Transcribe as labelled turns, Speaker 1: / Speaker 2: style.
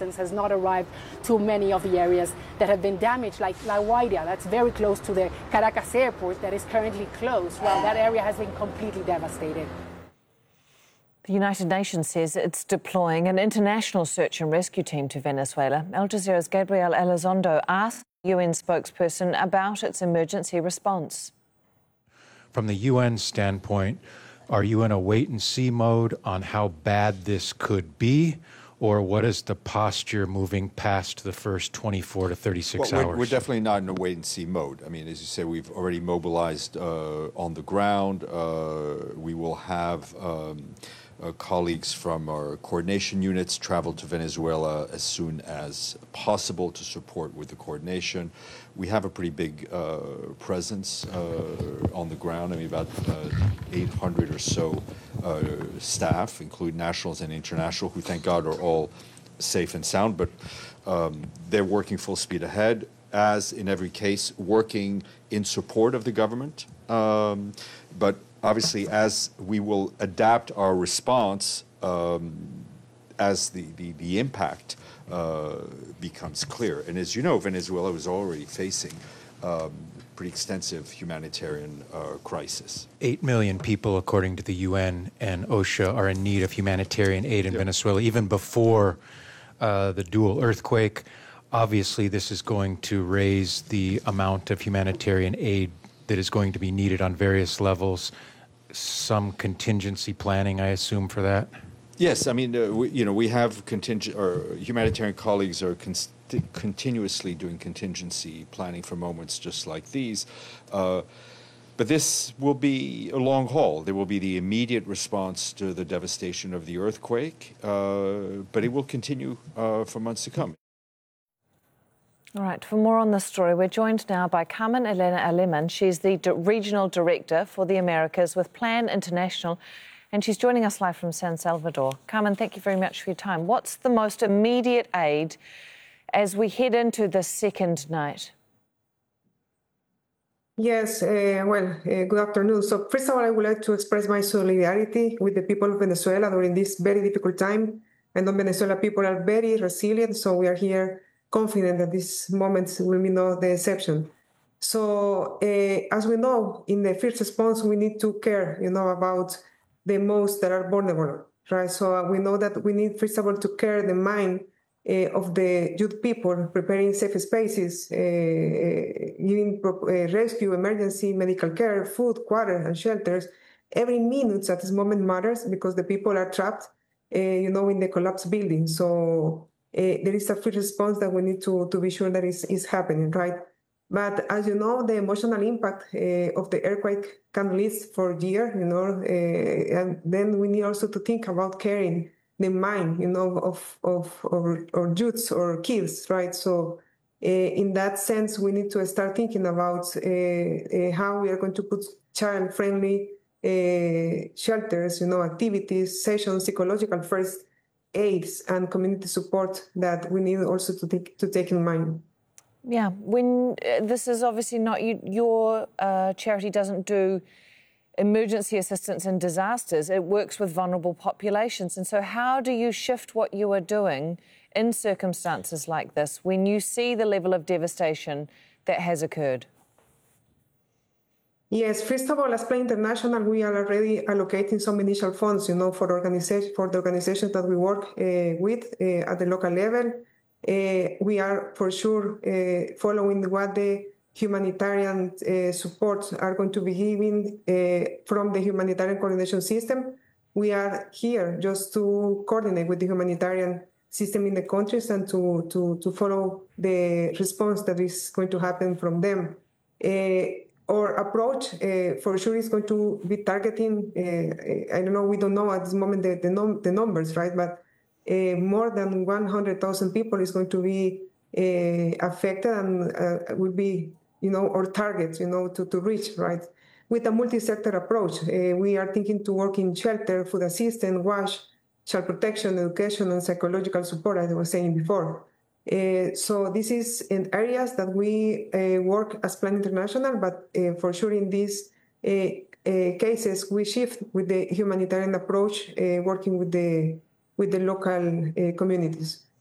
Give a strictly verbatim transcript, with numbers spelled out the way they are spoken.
Speaker 1: assistance has not arrived to many of the areas that have been damaged, like La Guaira, that's very close to the Caracas airport that is currently closed. Well, that area has been completely devastated.
Speaker 2: The United Nations says it's deploying an international search and rescue team to Venezuela. Al Jazeera's Gabriel Elizondo asked the U N spokesperson about its emergency response.
Speaker 3: From the U N standpoint, are you in a wait-and-see mode on how bad this could be, or what is the posture moving past the first twenty-four to thirty-six
Speaker 4: well,
Speaker 3: hours?
Speaker 4: We're, we're definitely not in a wait-and-see mode. I mean, as you say, we've already mobilized uh, on the ground. Uh, we will have um, uh, colleagues from our coordination units travel to Venezuela as soon as possible to support with the coordination. We have a pretty big uh, presence uh, on the ground. I mean, about uh, eight hundred or so uh, staff, including nationals and international, who, thank God, are all safe and sound. But um, they're working full speed ahead, as in every case, working in support of the government. Um, but obviously, as we will adapt our response um, as the, the, the impact uh, becomes clear. And as you know, Venezuela was already facing um, pretty extensive humanitarian uh, crisis.
Speaker 3: Eight million people, according to the U N and OSHA, are in need of humanitarian aid in
Speaker 4: Yep.
Speaker 3: Venezuela, even before uh, the dual earthquake. Obviously, this is going to raise the amount of humanitarian aid that is going to be needed on various levels. Some contingency planning, I assume, for that?
Speaker 4: Yes, I mean, uh, we, you know, we have contingent, or humanitarian colleagues are con- continuously doing contingency planning for moments just like these. Uh, but this will be a long haul. There will be the immediate response to the devastation of the earthquake, uh, but it will continue uh, for months to come.
Speaker 2: All right, for more on this story, we're joined now by Carmen Elena Aleman. She's the D- Regional Director for the Americas with Plan International, and she's joining us live from San Salvador. Carmen, thank you very much for your time. What's the most immediate aid as we head into the second night?
Speaker 5: Yes, uh, well, uh, good afternoon. So first of all, I would like to express my solidarity with the people of Venezuela during this very difficult time. I know Venezuela people are very resilient, so we are here confident that these moments will be not the exception. So uh, as we know, in the first response, we need to care, you know, about the most that are vulnerable, right? So uh, we know that we need, first of all, to care the mind uh, of the youth people, preparing safe spaces, uh, giving uh, rescue, emergency, medical care, food, water, and shelters. Every minute at this moment matters because the people are trapped, uh, you know, in the collapsed building. So uh, there is a first response that we need to, to be sure that is, is happening, right? But as you know, the emotional impact uh, of the earthquake can last for years, you know, uh, and then we need also to think about caring the mind, you know, of of or, or youths or kids, right? So uh, in that sense, we need to start thinking about uh, uh, how we are going to put child-friendly uh, shelters, you know, activities, sessions, psychological first aids, and community support that we need also to take to take in mind.
Speaker 2: Yeah, when uh, this is obviously not you, your uh, charity doesn't do emergency assistance in disasters. It works with vulnerable populations. And so how do you shift what you are doing in circumstances like this when you see the level of devastation that has occurred?
Speaker 5: Yes, first of all, as Plan International, we are already allocating some initial funds, you know, for organization for the organizations that we work uh, with uh, at the local level. Uh, we are for sure uh, following what the humanitarian uh, support are going to be given uh, from the humanitarian coordination system. We are here just to coordinate with the humanitarian system in the countries and to, to, to follow the response that is going to happen from them. Uh, our approach uh, for sure is going to be targeting, uh, I don't know, we don't know at this moment the, the, num- the numbers, right? But Uh, more than one hundred thousand people is going to be uh, affected and uh, will be, you know, our target, you know, to, to reach, right? With a multi-sector approach, uh, we are thinking to work in shelter, food assistance, wash, child protection, education, and psychological support, as I was saying before. Uh, so this is in areas that we uh, work as Plan International, but uh, for sure in these uh, uh, cases, we shift with the humanitarian approach, uh, working with the with the local uh, communities.